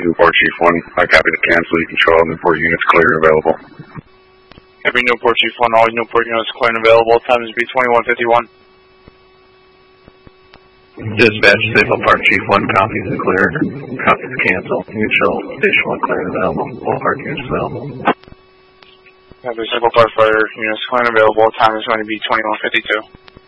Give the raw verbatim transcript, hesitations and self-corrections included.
Newport Chief one. I copy the cancel. You can show all Newport units clear and available. Copy Newport Chief one. All Newport units clear and available. Time is B twenty-one fifty-one. Dispatch, Staple Park Chief one, copies and clear. Copies cancel. You can show Station one clear and available. All Park units available. Copy Staple Park Fire units clear and available. Time is going to be twenty-one fifty-two.